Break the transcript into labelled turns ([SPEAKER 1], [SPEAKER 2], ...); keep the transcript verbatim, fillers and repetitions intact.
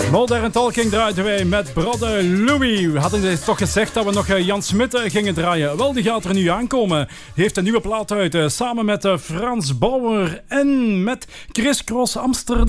[SPEAKER 1] Modern Talking draaiden wij met Brother Louis. We hadden toch gezegd dat we nog Jan Smit gingen draaien. Wel, die gaat er nu aankomen. Heeft een nieuwe plaat uit, samen met Frans Bauer en met Chris Cross Amsterdam.